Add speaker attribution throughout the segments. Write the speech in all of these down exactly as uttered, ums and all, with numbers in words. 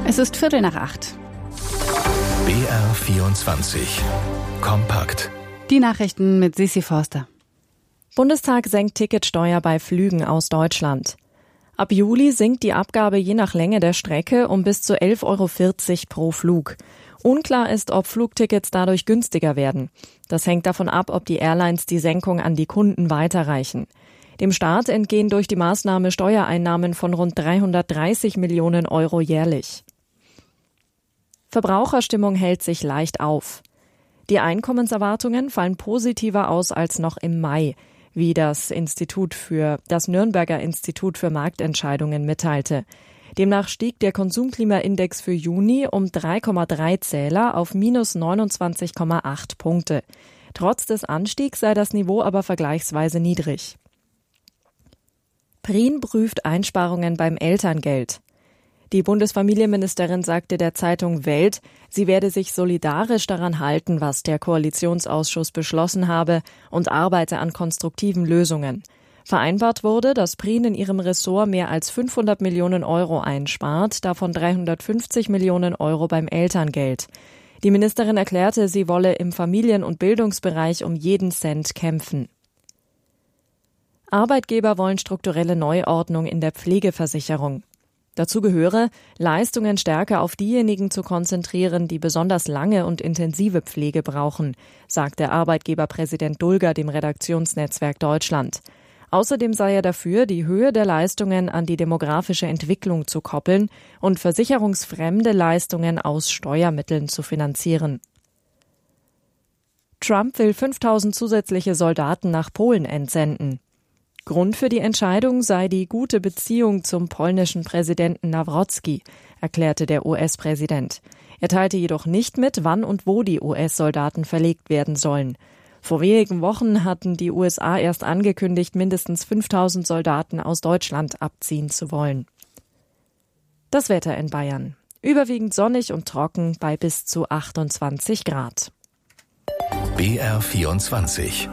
Speaker 1: Es ist Viertel nach acht.
Speaker 2: B R vierundzwanzig. Kompakt.
Speaker 1: Die Nachrichten mit Sissi Forster.
Speaker 3: Bundestag senkt Ticketsteuer bei Flügen aus Deutschland. Ab Juli sinkt die Abgabe je nach Länge der Strecke um bis zu elf Euro vierzig pro Flug. Unklar ist, ob Flugtickets dadurch günstiger werden. Das hängt davon ab, ob die Airlines die Senkung an die Kunden weiterreichen. Dem Staat entgehen durch die Maßnahme Steuereinnahmen von rund dreihundertdreißig Millionen Euro jährlich. Verbraucherstimmung hält sich leicht auf. Die Einkommenserwartungen fallen positiver aus als noch im Mai, wie das Institut für, das Nürnberger Institut für Marktentscheidungen mitteilte. Demnach stieg der Konsumklimaindex für Juni um drei Komma drei Zähler auf minus neunundzwanzig Komma acht Punkte. Trotz des Anstiegs sei das Niveau aber vergleichsweise niedrig. Prien prüft Einsparungen beim Elterngeld. Die Bundesfamilienministerin sagte der Zeitung Welt, sie werde sich solidarisch daran halten, was der Koalitionsausschuss beschlossen habe, und arbeite an konstruktiven Lösungen. Vereinbart wurde, dass Prien in ihrem Ressort mehr als fünfhundert Millionen Euro einspart, davon dreihundertfünfzig Millionen Euro beim Elterngeld. Die Ministerin erklärte, sie wolle im Familien- und Bildungsbereich um jeden Cent kämpfen. Arbeitgeber wollen strukturelle Neuordnung in der Pflegeversicherung. Dazu gehöre, Leistungen stärker auf diejenigen zu konzentrieren, die besonders lange und intensive Pflege brauchen, sagt der Arbeitgeberpräsident Dulger dem Redaktionsnetzwerk Deutschland. Außerdem sei er dafür, die Höhe der Leistungen an die demografische Entwicklung zu koppeln und versicherungsfremde Leistungen aus Steuermitteln zu finanzieren. Trump will fünftausend zusätzliche Soldaten nach Polen entsenden. Grund für die Entscheidung sei die gute Beziehung zum polnischen Präsidenten Nawrocki, erklärte der U S-Präsident. Er teilte jedoch nicht mit, wann und wo die U S-Soldaten verlegt werden sollen. Vor wenigen Wochen hatten die U S A erst angekündigt, mindestens fünftausend Soldaten aus Deutschland abziehen zu wollen. Das Wetter in Bayern. Überwiegend sonnig und trocken bei bis zu achtundzwanzig Grad.
Speaker 2: B R vierundzwanzig.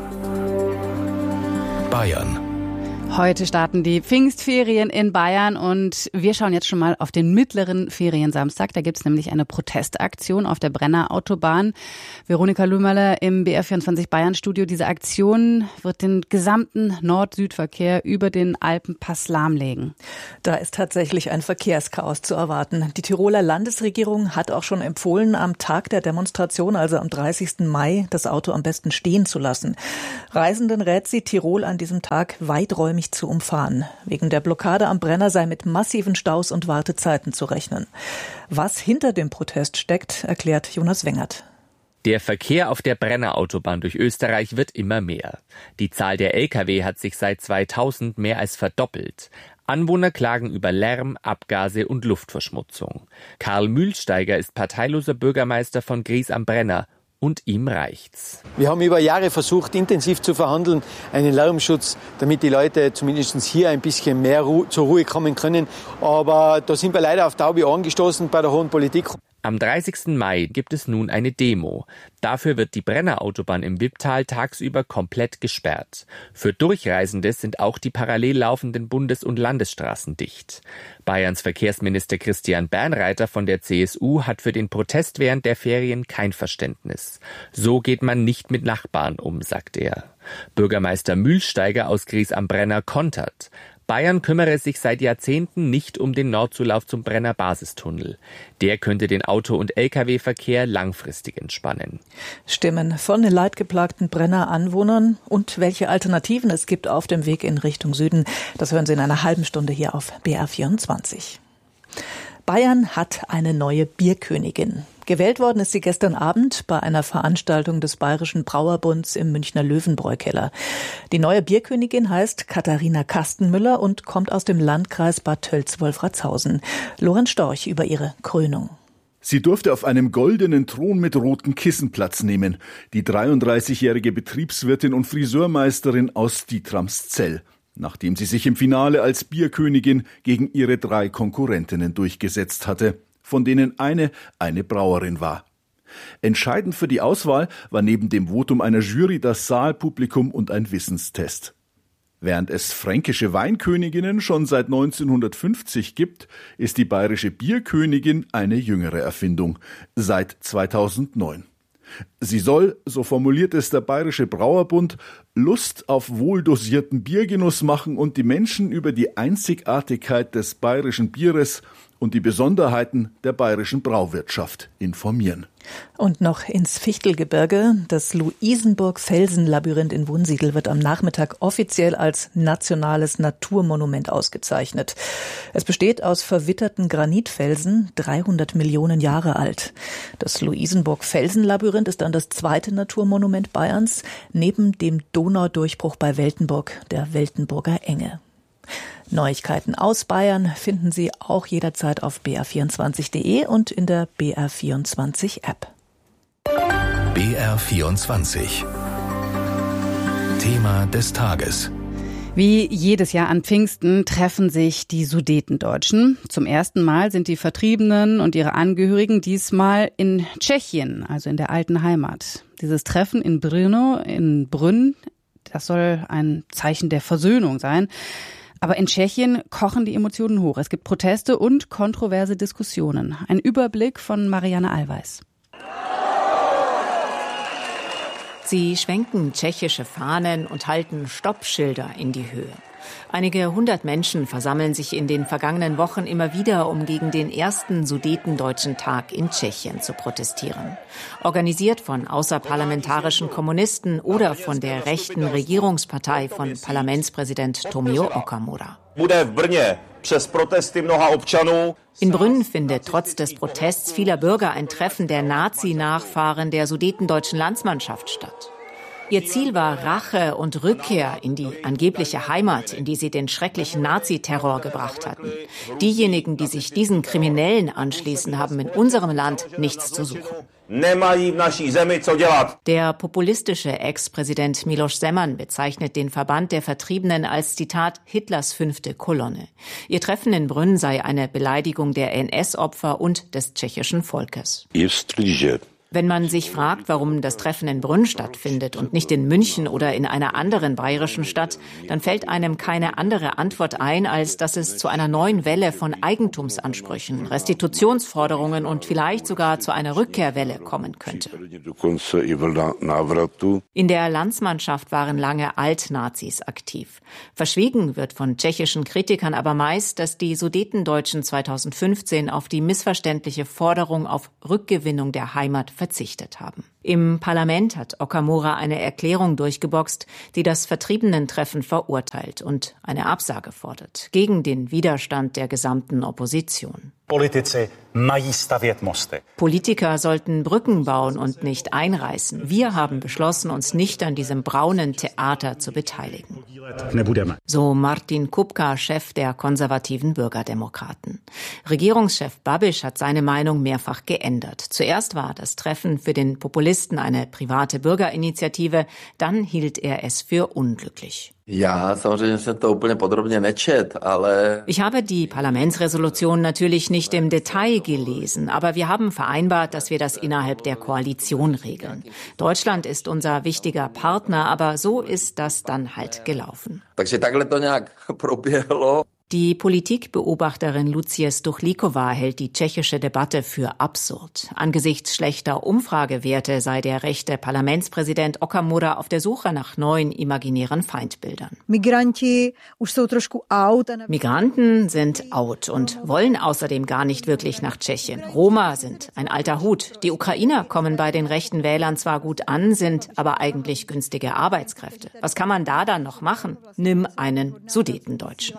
Speaker 2: Bayern.
Speaker 1: Heute starten die Pfingstferien in Bayern und wir schauen jetzt schon mal auf den mittleren Feriensamstag. Da gibt's nämlich eine Protestaktion auf der Brenner Autobahn. Veronika Lümerle im B R vierundzwanzig Bayern Studio. Diese Aktion wird den gesamten Nord-Süd-Verkehr über den Alpenpass lahmlegen.
Speaker 4: Da ist tatsächlich ein Verkehrschaos zu erwarten. Die Tiroler Landesregierung hat auch schon empfohlen, am Tag der Demonstration, also am dreißigsten Mai, das Auto am besten stehen zu lassen. Reisenden rät sie, Tirol an diesem Tag weiträumig zu umfahren. Wegen der Blockade am Brenner sei mit massiven Staus und Wartezeiten zu rechnen. Was hinter dem Protest steckt, erklärt Jonas Wengert.
Speaker 5: Der Verkehr auf der Brenner-Autobahn durch Österreich wird immer mehr. Die Zahl der L K W hat sich seit zweitausend mehr als verdoppelt. Anwohner klagen über Lärm, Abgase und Luftverschmutzung. Karl Mühlsteiger ist parteiloser Bürgermeister von Gries am Brenner. Und ihm reicht's.
Speaker 6: Wir haben über Jahre versucht, intensiv zu verhandeln, einen Lärmschutz, damit die Leute zumindest hier ein bisschen mehr Ru- zur Ruhe kommen können. Aber da sind wir leider auf taube Ohren gestoßen bei der hohen Politik.
Speaker 5: Am dreißigsten Mai gibt es nun eine Demo. Dafür wird die Brenner-Autobahn im Wipptal tagsüber komplett gesperrt. Für Durchreisende sind auch die parallel laufenden Bundes- und Landesstraßen dicht. Bayerns Verkehrsminister Christian Bernreiter von der C S U hat für den Protest während der Ferien kein Verständnis. So geht man nicht mit Nachbarn um, sagt er. Bürgermeister Mühlsteiger aus Gries am Brenner kontert. Bayern kümmere sich seit Jahrzehnten nicht um den Nordzulauf zum Brenner Basistunnel. Der könnte den Auto- und L K W-Verkehr langfristig entspannen.
Speaker 4: Stimmen von den leidgeplagten Brenner Anwohnern und welche Alternativen es gibt auf dem Weg in Richtung Süden. Das hören Sie in einer halben Stunde hier auf B R vierundzwanzig. Bayern hat eine neue Bierkönigin. Gewählt worden ist sie gestern Abend bei einer Veranstaltung des Bayerischen Brauerbunds im Münchner Löwenbräu-Keller. Die neue Bierkönigin heißt Katharina Kastenmüller und kommt aus dem Landkreis Bad Tölz-Wolfratshausen. Lorenz Storch über ihre Krönung.
Speaker 7: Sie durfte auf einem goldenen Thron mit roten Kissen Platz nehmen. Die dreiunddreißigjährige Betriebswirtin und Friseurmeisterin aus Dietramszell. Nachdem sie sich im Finale als Bierkönigin gegen ihre drei Konkurrentinnen durchgesetzt hatte, von denen eine eine Brauerin war. Entscheidend für die Auswahl war neben dem Votum einer Jury das Saalpublikum und ein Wissenstest. Während es fränkische Weinköniginnen schon seit neunzehnhundertfünfzig gibt, ist die bayerische Bierkönigin eine jüngere Erfindung, seit zweitausendneun. Sie soll, so formuliert es der Bayerische Brauerbund, Lust auf wohldosierten Biergenuss machen und die Menschen über die Einzigartigkeit des bayerischen Bieres und die Besonderheiten der bayerischen Brauwirtschaft informieren.
Speaker 4: Und noch ins Fichtelgebirge. Das Luisenburg-Felsenlabyrinth in Wunsiedel wird am Nachmittag offiziell als nationales Naturmonument ausgezeichnet. Es besteht aus verwitterten Granitfelsen, dreihundert Millionen Jahre alt. Das Luisenburg-Felsenlabyrinth ist dann das zweite Naturmonument Bayerns, neben dem Donaudurchbruch bei Weltenburg, der Weltenburger Enge. Neuigkeiten aus Bayern finden Sie auch jederzeit auf b r vierundzwanzig punkt de und in der B R vierundzwanzig App.
Speaker 2: B R vierundzwanzig. Thema des Tages.
Speaker 1: Wie jedes Jahr an Pfingsten treffen sich die Sudetendeutschen. Zum ersten Mal sind die Vertriebenen und ihre Angehörigen diesmal in Tschechien, also in der alten Heimat. Dieses Treffen in Brno, in Brünn, das soll ein Zeichen der Versöhnung sein. Aber in Tschechien kochen die Emotionen hoch. Es gibt Proteste und kontroverse Diskussionen. Ein Überblick von Marianne Allweis.
Speaker 8: Sie schwenken tschechische Fahnen und halten Stoppschilder in die Höhe. Einige hundert Menschen versammeln sich in den vergangenen Wochen immer wieder, um gegen den ersten Sudetendeutschen Tag in Tschechien zu protestieren. Organisiert von außerparlamentarischen Kommunisten oder von der rechten Regierungspartei von Parlamentspräsident Tomio Okamura. In Brünn findet trotz des Protests vieler Bürger ein Treffen der Nazi-Nachfahren der Sudetendeutschen Landsmannschaft statt. Ihr Ziel war Rache und Rückkehr in die angebliche Heimat, in die sie den schrecklichen Naziterror gebracht hatten. Diejenigen, die sich diesen Kriminellen anschließen, haben in unserem Land nichts zu suchen. Der populistische Ex-Präsident Miloš Zeman bezeichnet den Verband der Vertriebenen als, Zitat, Hitlers fünfte Kolonne. Ihr Treffen in Brünn sei eine Beleidigung der N S-Opfer und des tschechischen Volkes. Wenn man sich fragt, warum das Treffen in Brünn stattfindet und nicht in München oder in einer anderen bayerischen Stadt, dann fällt einem keine andere Antwort ein, als dass es zu einer neuen Welle von Eigentumsansprüchen, Restitutionsforderungen und vielleicht sogar zu einer Rückkehrwelle kommen könnte. In der Landsmannschaft waren lange Altnazis aktiv. Verschwiegen wird von tschechischen Kritikern aber meist, dass die Sudetendeutschen zweitausendfünfzehn auf die missverständliche Forderung auf Rückgewinnung der Heimat verzichtet haben. Im Parlament hat Okamura eine Erklärung durchgeboxt, die das Vertriebenentreffen verurteilt und eine Absage fordert, gegen den Widerstand der gesamten Opposition. Politiker sollten Brücken bauen und nicht einreißen. Wir haben beschlossen, uns nicht an diesem braunen Theater zu beteiligen. So Martin Kupka, Chef der konservativen Bürgerdemokraten. Regierungschef Babiš hat seine Meinung mehrfach geändert. Zuerst war das Treffen für den Populisten eine private Bürgerinitiative, dann hielt er es für unglücklich. Ich habe die Parlamentsresolution natürlich nicht im Detail gelesen, aber wir haben vereinbart, dass wir das innerhalb der Koalition regeln. Deutschland ist unser wichtiger Partner, aber so ist das dann halt gelaufen. Die Politikbeobachterin Lucie Stuchlíková hält die tschechische Debatte für absurd. Angesichts schlechter Umfragewerte sei der rechte Parlamentspräsident Okamura auf der Suche nach neuen imaginären Feindbildern. Migranten sind out und wollen außerdem gar nicht wirklich nach Tschechien. Roma sind ein alter Hut. Die Ukrainer kommen bei den rechten Wählern zwar gut an, sind aber eigentlich günstige Arbeitskräfte. Was kann man da dann noch machen? Nimm einen Sudetendeutschen.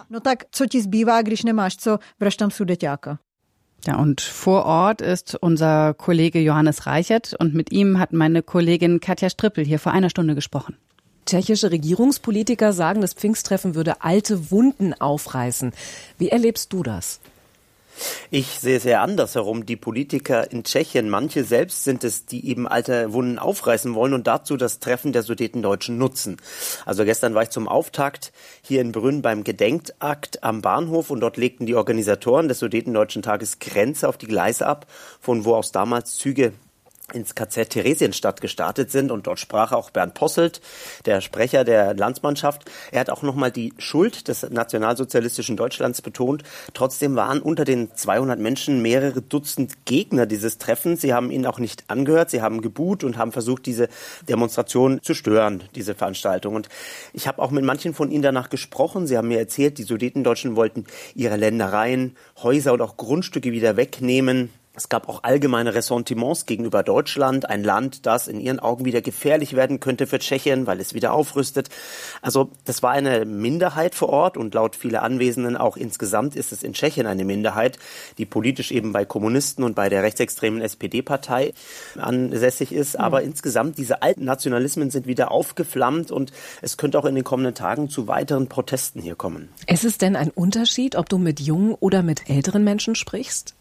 Speaker 1: Ja, und vor Ort ist unser Kollege Johannes Reichert und mit ihm hat meine Kollegin Katja Strippel hier vor einer Stunde gesprochen.
Speaker 3: Tschechische Regierungspolitiker sagen, das Pfingsttreffen würde alte Wunden aufreißen. Wie erlebst du das?
Speaker 9: Ich sehe es eher andersherum. Die Politiker in Tschechien, manche selbst sind es, die eben alte Wunden aufreißen wollen und dazu das Treffen der Sudetendeutschen nutzen. Also gestern war ich zum Auftakt hier in Brünn beim Gedenkakt am Bahnhof und dort legten die Organisatoren des Sudetendeutschen Tages Grenze auf die Gleise ab, von wo aus damals Züge ins K Z Theresienstadt gestartet sind. Und dort sprach auch Bernd Posselt, der Sprecher der Landsmannschaft. Er hat auch nochmal die Schuld des nationalsozialistischen Deutschlands betont. Trotzdem waren unter den zweihundert Menschen mehrere Dutzend Gegner dieses Treffens. Sie haben ihn auch nicht angehört. Sie haben geboot und haben versucht, diese Demonstration zu stören, diese Veranstaltung. Und ich habe auch mit manchen von ihnen danach gesprochen. Sie haben mir erzählt, die Sudetendeutschen wollten ihre Ländereien, Häuser und auch Grundstücke wieder wegnehmen. Es gab auch allgemeine Ressentiments gegenüber Deutschland, ein Land, das in ihren Augen wieder gefährlich werden könnte für Tschechien, weil es wieder aufrüstet. Also das war eine Minderheit vor Ort und laut vieler Anwesenden auch insgesamt ist es in Tschechien eine Minderheit, die politisch eben bei Kommunisten und bei der rechtsextremen S P D-Partei ansässig ist. Aber mhm. insgesamt, diese alten Nationalismen sind wieder aufgeflammt und es könnte auch in den kommenden Tagen zu weiteren Protesten hier kommen.
Speaker 3: Ist es denn ein Unterschied, ob du mit jungen oder mit älteren Menschen sprichst?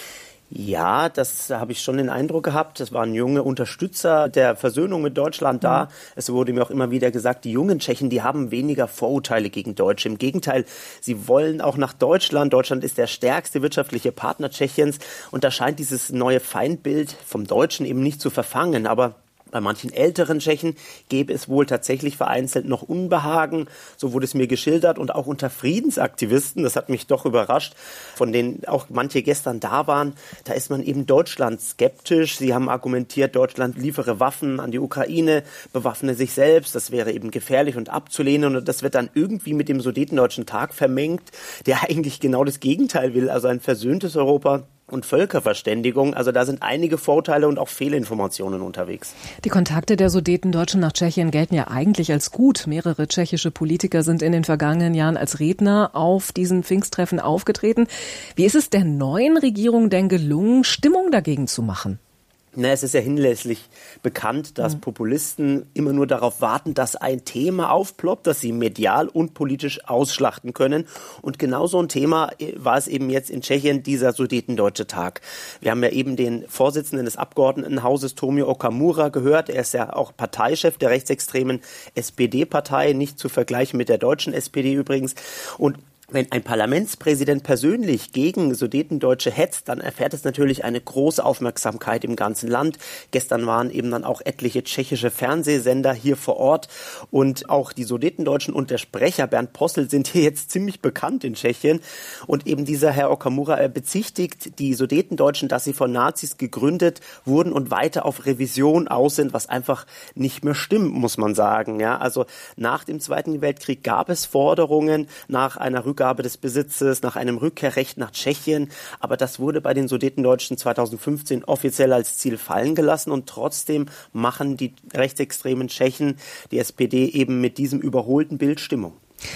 Speaker 9: Ja, das habe ich schon den Eindruck gehabt. Es waren junge Unterstützer der Versöhnung mit Deutschland da. Es wurde mir auch immer wieder gesagt, die jungen Tschechen, die haben weniger Vorurteile gegen Deutsche. Im Gegenteil, sie wollen auch nach Deutschland. Deutschland ist der stärkste wirtschaftliche Partner Tschechiens. Und da scheint dieses neue Feindbild vom Deutschen eben nicht zu verfangen. Aber bei manchen älteren Tschechen gäbe es wohl tatsächlich vereinzelt noch Unbehagen, so wurde es mir geschildert, und auch unter Friedensaktivisten, das hat mich doch überrascht, von denen auch manche gestern da waren, da ist man eben Deutschland skeptisch. Sie haben argumentiert, Deutschland liefere Waffen an die Ukraine, bewaffne sich selbst, das wäre eben gefährlich und abzulehnen, und das wird dann irgendwie mit dem Sudetendeutschen Tag vermengt, der eigentlich genau das Gegenteil will, also ein versöhntes Europa und Völkerverständigung. Also da sind einige Vorurteile und auch Fehlinformationen unterwegs.
Speaker 3: Die Kontakte der Sudetendeutschen nach Tschechien gelten ja eigentlich als gut. Mehrere tschechische Politiker sind in den vergangenen Jahren als Redner auf diesen Pfingsttreffen aufgetreten. Wie ist es der neuen Regierung denn gelungen, Stimmung dagegen zu machen?
Speaker 9: Na, es ist ja hinlänglich bekannt, dass mhm. Populisten immer nur darauf warten, dass ein Thema aufploppt, das sie medial und politisch ausschlachten können. Und genau so ein Thema war es eben jetzt in Tschechien, dieser Sudetendeutsche Tag. Wir haben ja eben den Vorsitzenden des Abgeordnetenhauses, Tomio Okamura, gehört. Er ist ja auch Parteichef der rechtsextremen S P D-Partei, nicht zu vergleichen mit der deutschen S P D übrigens. Und wenn ein Parlamentspräsident persönlich gegen Sudetendeutsche hetzt, dann erfährt es natürlich eine große Aufmerksamkeit im ganzen Land. Gestern waren eben dann auch etliche tschechische Fernsehsender hier vor Ort, und auch die Sudetendeutschen und der Sprecher Bernd Posselt sind hier jetzt ziemlich bekannt in Tschechien. Und eben dieser Herr Okamura, er bezichtigt die Sudetendeutschen, dass sie von Nazis gegründet wurden und weiter auf Revision aus sind, was einfach nicht mehr stimmt, muss man sagen. Ja, also nach dem Zweiten Weltkrieg gab es Forderungen nach einer Rückgabe des Besitzes, nach einem Rückkehrrecht nach Tschechien. Aber das wurde bei den Sudetendeutschen zweitausendfünfzehn offiziell als Ziel fallen gelassen, und trotzdem machen die rechtsextremen Tschechen, die S P D, eben mit diesem überholten Bild Stimmung.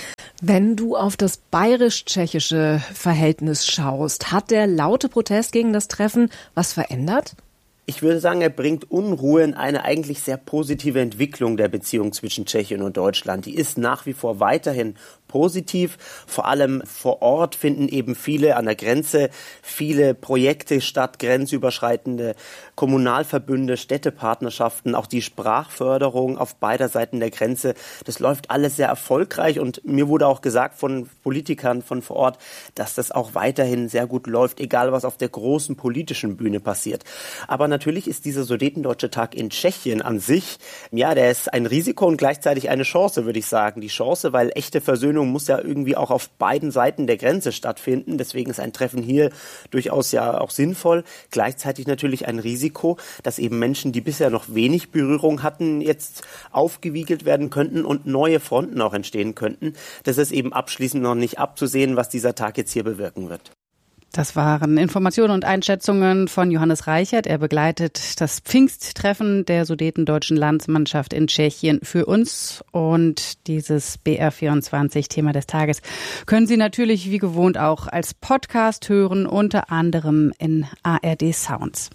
Speaker 3: Wenn du auf das bayerisch-tschechische Verhältnis schaust, hat der laute Protest gegen das Treffen was verändert?
Speaker 9: Ich würde sagen, er bringt Unruhe in eine eigentlich sehr positive Entwicklung der Beziehung zwischen Tschechien und Deutschland. Die ist nach wie vor weiterhin positiv. Vor allem vor Ort finden eben viele an der Grenze, viele Projekte statt, grenzüberschreitende Kommunalverbünde, Städtepartnerschaften, auch die Sprachförderung auf beider Seiten der Grenze. Das läuft alles sehr erfolgreich, und mir wurde auch gesagt von Politikern von vor Ort, dass das auch weiterhin sehr gut läuft, egal was auf der großen politischen Bühne passiert. Aber natürlich ist dieser Sudetendeutsche Tag in Tschechien an sich, ja, der ist ein Risiko und gleichzeitig eine Chance, würde ich sagen. Die Chance, weil echte Versöhnung muss ja irgendwie auch auf beiden Seiten der Grenze stattfinden. Deswegen ist ein Treffen hier durchaus ja auch sinnvoll. Gleichzeitig natürlich ein Risiko, dass eben Menschen, die bisher noch wenig Berührung hatten, jetzt aufgewiegelt werden könnten und neue Fronten auch entstehen könnten. Das ist eben abschließend noch nicht abzusehen, was dieser Tag jetzt hier bewirken wird.
Speaker 1: Das waren Informationen und Einschätzungen von Johannes Reichert. Er begleitet das Pfingsttreffen der Sudetendeutschen Landsmannschaft in Tschechien für uns. Und dieses B R vierundzwanzig Thema des Tages können Sie natürlich wie gewohnt auch als Podcast hören, unter anderem in A R D Sounds.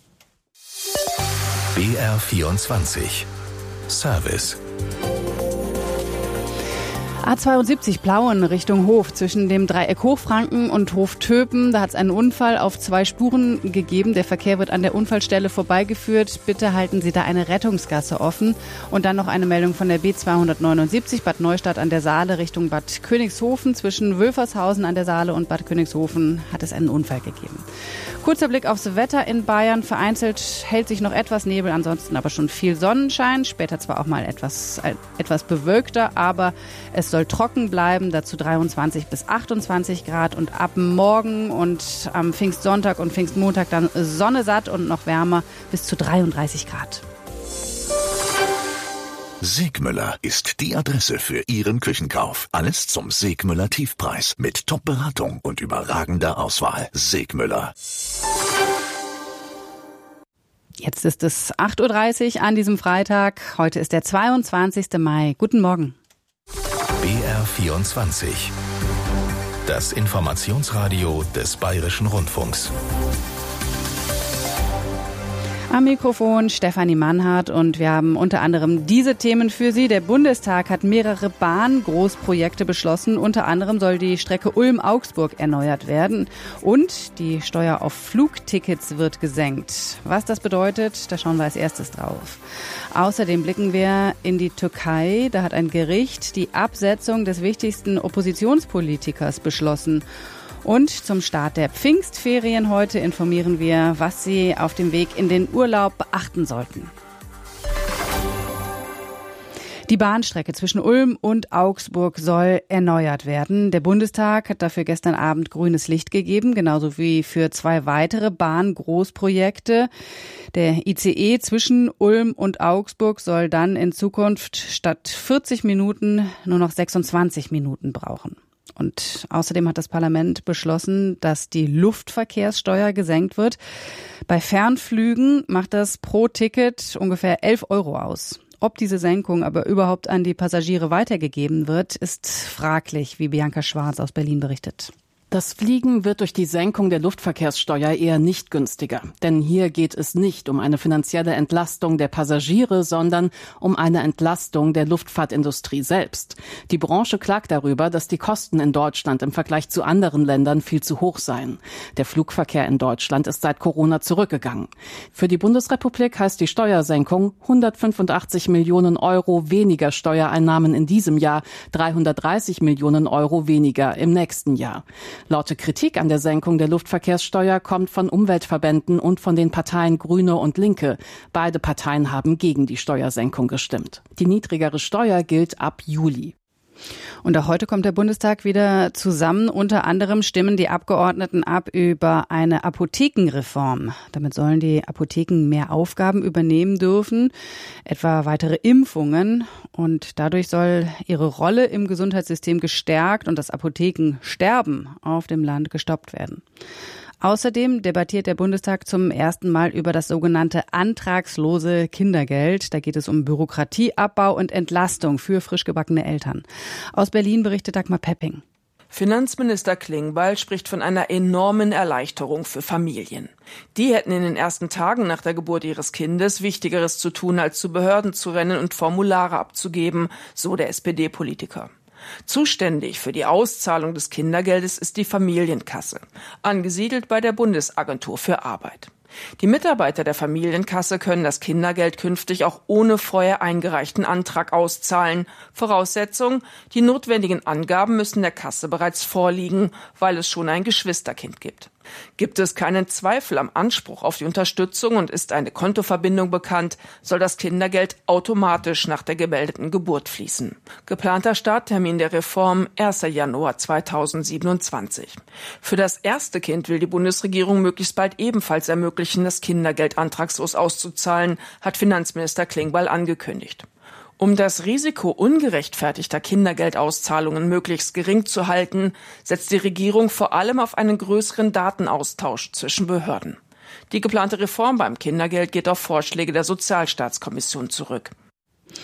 Speaker 2: B R vierundzwanzig Service.
Speaker 1: A zweiundsiebzig Plauen Richtung Hof zwischen dem Dreieck Hochfranken und Hof Töpen. Da hat es einen Unfall auf zwei Spuren gegeben. Der Verkehr wird an der Unfallstelle vorbeigeführt. Bitte halten Sie da eine Rettungsgasse offen. Und dann noch eine Meldung von der B zweihundertneunundsiebzig Bad Neustadt an der Saale Richtung Bad Königshofen. Zwischen Wülfershausen an der Saale und Bad Königshofen hat es einen Unfall gegeben. Kurzer Blick aufs Wetter in Bayern. Vereinzelt hält sich noch etwas Nebel, ansonsten aber schon viel Sonnenschein. Später zwar auch mal etwas, etwas bewölkter, aber es soll trocken bleiben, dazu dreiundzwanzig bis achtundzwanzig Grad und ab morgen und am Pfingstsonntag und Pfingstmontag dann Sonne satt und noch wärmer bis zu dreiunddreißig Grad.
Speaker 2: Segmüller ist die Adresse für Ihren Küchenkauf. Alles zum Segmüller Tiefpreis mit Top-Beratung und überragender Auswahl. Segmüller.
Speaker 1: Jetzt ist es acht Uhr dreißig an diesem Freitag. Heute ist der zweiundzwanzigsten Mai. Guten Morgen.
Speaker 2: B R vierundzwanzig. Das Informationsradio des Bayerischen Rundfunks.
Speaker 1: Am Mikrofon Stefanie Mannhardt und wir haben unter anderem diese Themen für Sie. Der Bundestag hat mehrere Bahngroßprojekte beschlossen. Unter anderem soll die Strecke Ulm-Augsburg erneuert werden und die Steuer auf Flugtickets wird gesenkt. Was das bedeutet, da schauen wir als erstes drauf. Außerdem blicken wir in die Türkei. Da hat ein Gericht die Absetzung des wichtigsten Oppositionspolitikers beschlossen. Und zum Start der Pfingstferien heute informieren wir, was Sie auf dem Weg in den Urlaub beachten sollten. Die Bahnstrecke zwischen Ulm und Augsburg soll erneuert werden. Der Bundestag hat dafür gestern Abend grünes Licht gegeben, genauso wie für zwei weitere Bahngroßprojekte. Der I C E zwischen Ulm und Augsburg soll dann in Zukunft statt vierzig Minuten nur noch sechsundzwanzig Minuten brauchen. Und außerdem hat das Parlament beschlossen, dass die Luftverkehrssteuer gesenkt wird. Bei Fernflügen macht das pro Ticket ungefähr elf Euro aus. Ob diese Senkung aber überhaupt an die Passagiere weitergegeben wird, ist fraglich, wie Bianca Schwarz aus Berlin berichtet.
Speaker 10: Das Fliegen wird durch die Senkung der Luftverkehrssteuer eher nicht günstiger. Denn hier geht es nicht um eine finanzielle Entlastung der Passagiere, sondern um eine Entlastung der Luftfahrtindustrie selbst. Die Branche klagt darüber, dass die Kosten in Deutschland im Vergleich zu anderen Ländern viel zu hoch seien. Der Flugverkehr in Deutschland ist seit Corona zurückgegangen. Für die Bundesrepublik heißt die Steuersenkung hundertfünfundachtzig Millionen Euro weniger Steuereinnahmen in diesem Jahr, dreihundertdreißig Millionen Euro weniger im nächsten Jahr. Laute Kritik an der Senkung der Luftverkehrssteuer kommt von Umweltverbänden und von den Parteien Grüne und Linke. Beide Parteien haben gegen die Steuersenkung gestimmt. Die niedrigere Steuer gilt ab Juli.
Speaker 1: Und auch heute kommt der Bundestag wieder zusammen. Unter anderem stimmen die Abgeordneten ab über eine Apothekenreform. Damit sollen die Apotheken mehr Aufgaben übernehmen dürfen, etwa weitere Impfungen. Und dadurch soll ihre Rolle im Gesundheitssystem gestärkt und das Apothekensterben auf dem Land gestoppt werden. Außerdem debattiert der Bundestag zum ersten Mal über das sogenannte antragslose Kindergeld. Da geht es um Bürokratieabbau und Entlastung für frisch gebackene Eltern. Aus Berlin berichtet Dagmar Pepping.
Speaker 11: Finanzminister Klingbeil spricht von einer enormen Erleichterung für Familien. Die hätten in den ersten Tagen nach der Geburt ihres Kindes Wichtigeres zu tun, als zu Behörden zu rennen und Formulare abzugeben, so der S P D-Politiker. Zuständig für die Auszahlung des Kindergeldes ist die Familienkasse, angesiedelt bei der Bundesagentur für Arbeit. Die Mitarbeiter der Familienkasse können das Kindergeld künftig auch ohne vorher eingereichten Antrag auszahlen. Voraussetzung: die notwendigen Angaben müssen der Kasse bereits vorliegen, weil es schon ein Geschwisterkind gibt. Gibt es keinen Zweifel am Anspruch auf die Unterstützung und ist eine Kontoverbindung bekannt, soll das Kindergeld automatisch nach der gemeldeten Geburt fließen. Geplanter Starttermin der Reform erster Januar zweitausendsiebenundzwanzig. Für das erste Kind will die Bundesregierung möglichst bald ebenfalls ermöglichen, das Kindergeld antragslos auszuzahlen, hat Finanzminister Klingbeil angekündigt. Um das Risiko ungerechtfertigter Kindergeldauszahlungen möglichst gering zu halten, setzt die Regierung vor allem auf einen größeren Datenaustausch zwischen Behörden. Die geplante Reform beim Kindergeld geht auf Vorschläge der Sozialstaatskommission zurück.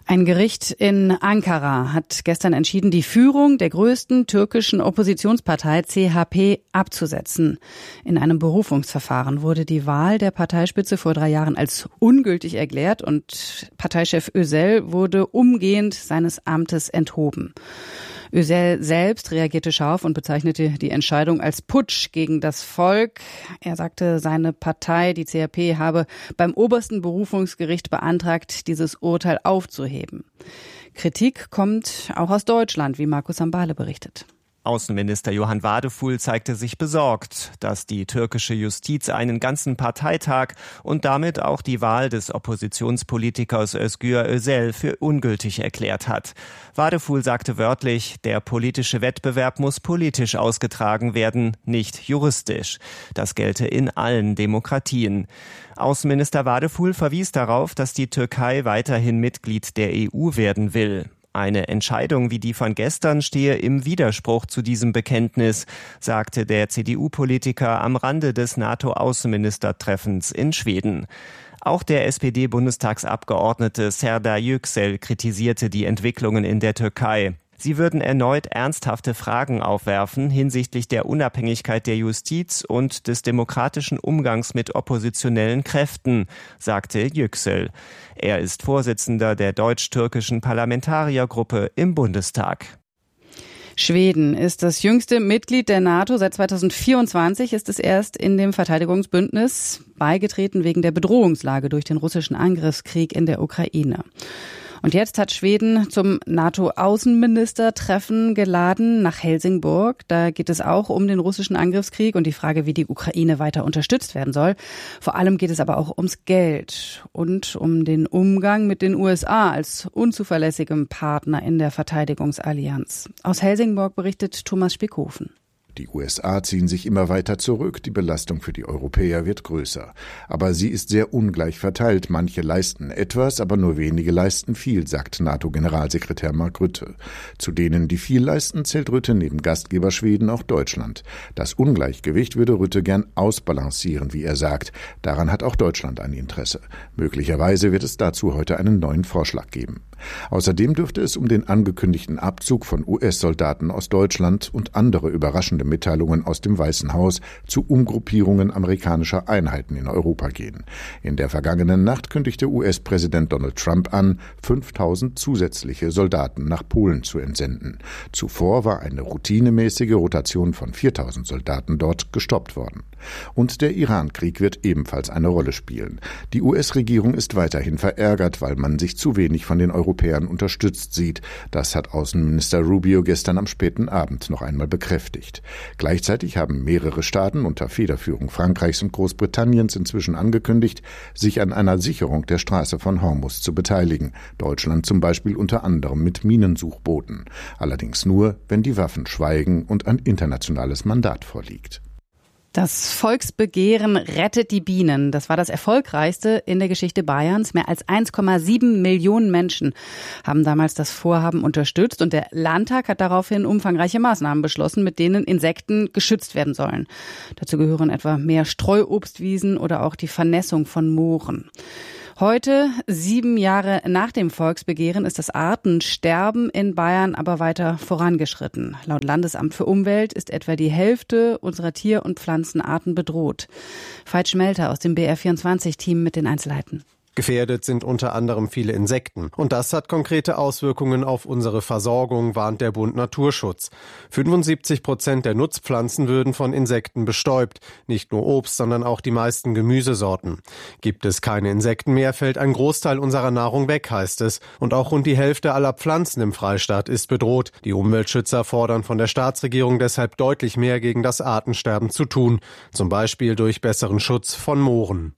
Speaker 1: Ein Gericht in Ankara hat gestern entschieden, die Führung der größten türkischen Oppositionspartei C H P abzusetzen. In einem Berufungsverfahren wurde die Wahl der Parteispitze vor drei Jahren als ungültig erklärt und Parteichef Özel wurde umgehend seines Amtes enthoben. Özel selbst reagierte scharf und bezeichnete die Entscheidung als Putsch gegen das Volk. Er sagte, seine Partei, die C H P, habe beim obersten Berufungsgericht beantragt, dieses Urteil aufzuheben. Kritik kommt auch aus Deutschland, wie Markus Sambale berichtet.
Speaker 12: Außenminister Johann Wadefuhl zeigte sich besorgt, dass die türkische Justiz einen ganzen Parteitag und damit auch die Wahl des Oppositionspolitikers Özgür Özel für ungültig erklärt hat. Wadefuhl sagte wörtlich, der politische Wettbewerb muss politisch ausgetragen werden, nicht juristisch. Das gelte in allen Demokratien. Außenminister Wadefuhl verwies darauf, dass die Türkei weiterhin Mitglied der E U werden will. Eine Entscheidung wie die von gestern stehe im Widerspruch zu diesem Bekenntnis, sagte der C D U-Politiker am Rande des NATO-Außenministertreffens in Schweden. Auch der S P D-Bundestagsabgeordnete Serdar Yüksel kritisierte die Entwicklungen in der Türkei. Sie würden erneut ernsthafte Fragen aufwerfen hinsichtlich der Unabhängigkeit der Justiz und des demokratischen Umgangs mit oppositionellen Kräften, sagte Yüksel. Er ist Vorsitzender der deutsch-türkischen Parlamentariergruppe im Bundestag.
Speaker 1: Schweden ist das jüngste Mitglied der NATO. Seit zweitausendvierundzwanzig ist es erst in dem Verteidigungsbündnis beigetreten wegen der Bedrohungslage durch den russischen Angriffskrieg in der Ukraine. Und jetzt hat Schweden zum NATO-Außenministertreffen geladen nach Helsingborg. Da geht es auch um den russischen Angriffskrieg und die Frage, wie die Ukraine weiter unterstützt werden soll. Vor allem geht es aber auch ums Geld und um den Umgang mit den U S A als unzuverlässigem Partner in der Verteidigungsallianz. Aus Helsingborg berichtet Thomas Spickhofen.
Speaker 13: Die U S A ziehen sich immer weiter zurück, die Belastung für die Europäer wird größer. Aber sie ist sehr ungleich verteilt. Manche leisten etwas, aber nur wenige leisten viel, sagt NATO-Generalsekretär Mark Rutte. Zu denen, die viel leisten, zählt Rutte neben Gastgeber Schweden auch Deutschland. Das Ungleichgewicht würde Rutte gern ausbalancieren, wie er sagt. Daran hat auch Deutschland ein Interesse. Möglicherweise wird es dazu heute einen neuen Vorschlag geben. Außerdem dürfte es um den angekündigten Abzug von U S-Soldaten aus Deutschland und andere überraschende Mitteilungen aus dem Weißen Haus zu Umgruppierungen amerikanischer Einheiten in Europa gehen. In der vergangenen Nacht kündigte U S-Präsident Donald Trump an, fünftausend zusätzliche Soldaten nach Polen zu entsenden. Zuvor war eine routinemäßige Rotation von viertausend Soldaten dort gestoppt worden. Und der Iran-Krieg wird ebenfalls eine Rolle spielen. Die U S-Regierung ist weiterhin verärgert, weil man sich zu wenig von den Europäern unterstützt sieht. Das hat Außenminister Rubio gestern am späten Abend noch einmal bekräftigt. Gleichzeitig haben mehrere Staaten unter Federführung Frankreichs und Großbritanniens inzwischen angekündigt, sich an einer Sicherung der Straße von Hormuz zu beteiligen. Deutschland zum Beispiel unter anderem mit Minensuchbooten. Allerdings nur, wenn die Waffen schweigen und ein internationales Mandat vorliegt.
Speaker 1: Das Volksbegehren Rettet die Bienen. Das war das erfolgreichste in der Geschichte Bayerns. Mehr als eins Komma sieben Millionen Menschen haben damals das Vorhaben unterstützt und der Landtag hat daraufhin umfangreiche Maßnahmen beschlossen, mit denen Insekten geschützt werden sollen. Dazu gehören etwa mehr Streuobstwiesen oder auch die Vernässung von Mooren. Heute, sieben Jahre nach dem Volksbegehren, ist das Artensterben in Bayern aber weiter vorangeschritten. Laut Landesamt für Umwelt ist etwa die Hälfte unserer Tier- und Pflanzenarten bedroht. Veit Schmelter aus dem B R vierundzwanzig-Team mit den Einzelheiten.
Speaker 14: Gefährdet sind unter anderem viele Insekten. Und das hat konkrete Auswirkungen auf unsere Versorgung, warnt der Bund Naturschutz. fünfundsiebzig Prozent der Nutzpflanzen würden von Insekten bestäubt. Nicht nur Obst, sondern auch die meisten Gemüsesorten. Gibt es keine Insekten mehr, fällt ein Großteil unserer Nahrung weg, heißt es. Und auch rund die Hälfte aller Pflanzen im Freistaat ist bedroht. Die Umweltschützer fordern von der Staatsregierung deshalb deutlich mehr gegen das Artensterben zu tun. Zum Beispiel durch besseren Schutz von Mooren.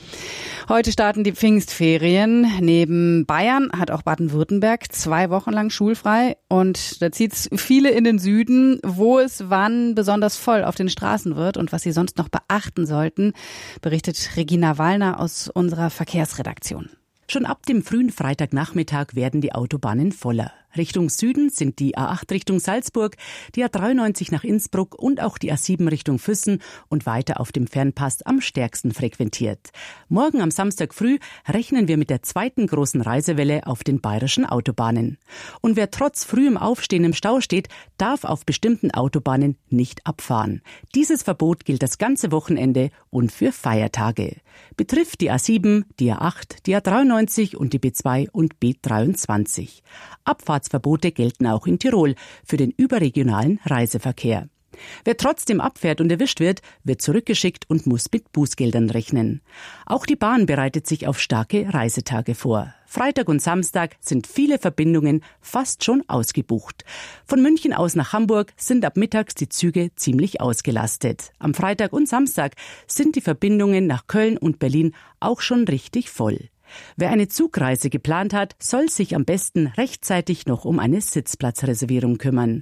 Speaker 1: Heute starten die Pfingstferien. Neben Bayern hat auch Baden-Württemberg zwei Wochen lang schulfrei. Und da zieht's viele in den Süden, wo es wann besonders voll auf den Straßen wird und was Sie sonst noch beachten sollten, berichtet Regina Wallner aus unserer Verkehrsredaktion.
Speaker 15: Schon ab dem frühen Freitagnachmittag werden die Autobahnen voller. Richtung Süden sind die A acht Richtung Salzburg, die A dreiundneunzig nach Innsbruck und auch die A sieben Richtung Füssen und weiter auf dem Fernpass am stärksten frequentiert. Morgen am Samstag früh rechnen wir mit der zweiten großen Reisewelle auf den bayerischen Autobahnen. Und wer trotz frühem Aufstehen im Stau steht, darf auf bestimmten Autobahnen nicht abfahren. Dieses Verbot gilt das ganze Wochenende und für Feiertage. Betrifft die A sieben, die A acht, die A dreiundneunzig und die B zwei und B dreiundzwanzig. Abfahrtsverbote gelten auch in Tirol für den überregionalen Reiseverkehr. Wer trotzdem abfährt und erwischt wird, wird zurückgeschickt und muss mit Bußgeldern rechnen. Auch die Bahn bereitet sich auf starke Reisetage vor. Freitag und Samstag sind viele Verbindungen fast schon ausgebucht. Von München aus nach Hamburg sind ab mittags die Züge ziemlich ausgelastet. Am Freitag und Samstag sind die Verbindungen nach Köln und Berlin auch schon richtig voll. Wer eine Zugreise geplant hat, soll sich am besten rechtzeitig noch um eine Sitzplatzreservierung kümmern.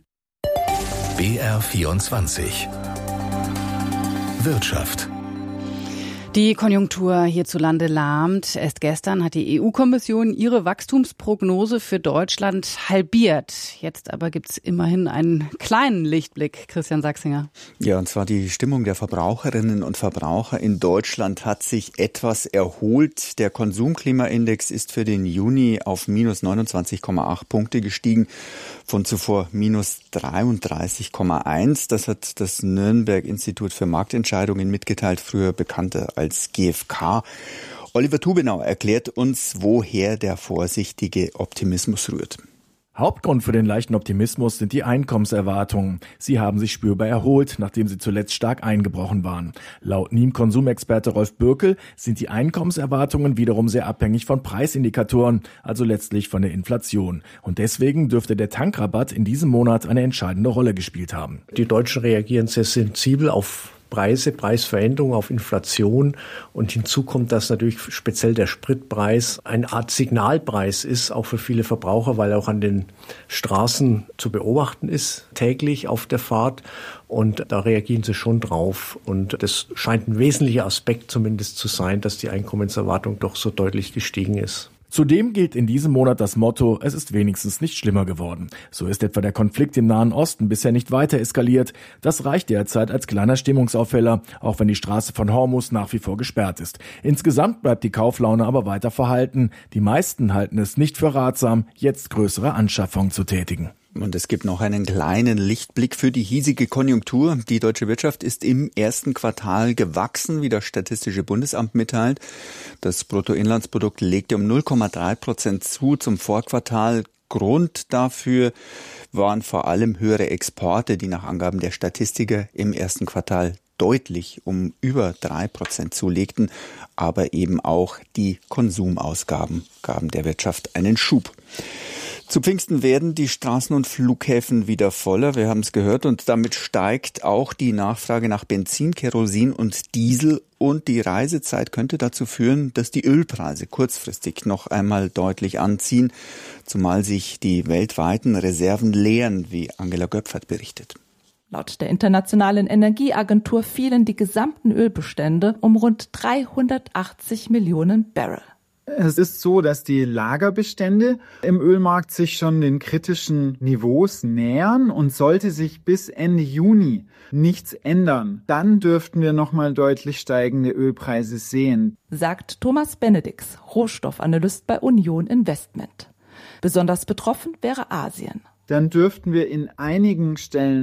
Speaker 2: B R vierundzwanzig Wirtschaft.
Speaker 1: Die Konjunktur hierzulande lahmt. Erst gestern hat die E U-Kommission ihre Wachstumsprognose für Deutschland halbiert. Jetzt aber gibt's immerhin einen kleinen Lichtblick, Christian Sachsinger.
Speaker 16: Ja, und zwar die Stimmung der Verbraucherinnen und Verbraucher in Deutschland hat sich etwas erholt. Der Konsumklimaindex ist für den Juni auf minus neunundzwanzig Komma acht Punkte gestiegen, von zuvor minus dreiunddreißig Komma eins. Das hat das Nürnberg-Institut für Marktentscheidungen mitgeteilt, früher bekannter als G F K. Oliver Tubenau erklärt uns, woher der vorsichtige Optimismus rührt.
Speaker 17: Hauptgrund für den leichten Optimismus sind die Einkommenserwartungen. Sie haben sich spürbar erholt, nachdem sie zuletzt stark eingebrochen waren. Laut N I M-Konsumexperte Rolf Bürkel sind die Einkommenserwartungen wiederum sehr abhängig von Preisindikatoren, also letztlich von der Inflation. Und deswegen dürfte der Tankrabatt in diesem Monat eine entscheidende Rolle gespielt haben.
Speaker 18: Die Deutschen reagieren sehr sensibel auf Preise, Preisveränderungen, auf Inflation, und hinzu kommt, dass natürlich speziell der Spritpreis eine Art Signalpreis ist, auch für viele Verbraucher, weil er auch an den Straßen zu beobachten ist, täglich auf der Fahrt, und da reagieren sie schon drauf, und das scheint ein wesentlicher Aspekt zumindest zu sein, dass die Einkommenserwartung doch so deutlich gestiegen ist.
Speaker 17: Zudem gilt in diesem Monat das Motto, es ist wenigstens nicht schlimmer geworden. So ist etwa der Konflikt im Nahen Osten bisher nicht weiter eskaliert. Das reicht derzeit als kleiner Stimmungsaufheller, auch wenn die Straße von Hormuz nach wie vor gesperrt ist. Insgesamt bleibt die Kauflaune aber weiter verhalten. Die meisten halten es nicht für ratsam, jetzt größere Anschaffungen zu tätigen.
Speaker 16: Und es gibt noch einen kleinen Lichtblick für die hiesige Konjunktur. Die deutsche Wirtschaft ist im ersten Quartal gewachsen, wie das Statistische Bundesamt mitteilt. Das Bruttoinlandsprodukt legte um null Komma drei Prozent zu zum Vorquartal. Grund dafür waren vor allem höhere Exporte, die nach Angaben der Statistiker im ersten Quartal deutlich um über drei Prozent zulegten. Aber eben auch die Konsumausgaben gaben der Wirtschaft einen Schub. Zu Pfingsten werden die Straßen und Flughäfen wieder voller, wir haben es gehört, und damit steigt auch die Nachfrage nach Benzin, Kerosin und Diesel, und die Reisezeit könnte dazu führen, dass die Ölpreise kurzfristig noch einmal deutlich anziehen, zumal sich die weltweiten Reserven leeren, wie Angela Göpfert berichtet.
Speaker 19: Laut der Internationalen Energieagentur fielen die gesamten Ölbestände um rund dreihundertachtzig Millionen Barrel.
Speaker 20: Es ist so, dass die Lagerbestände im Ölmarkt sich schon den kritischen Niveaus nähern, und sollte sich bis Ende Juni nichts ändern, dann dürften wir nochmal deutlich steigende Ölpreise sehen,
Speaker 19: sagt Thomas Benedix, Rohstoffanalyst bei Union Investment. Besonders betroffen wäre Asien.
Speaker 20: Dann dürften wir in einigen Stellen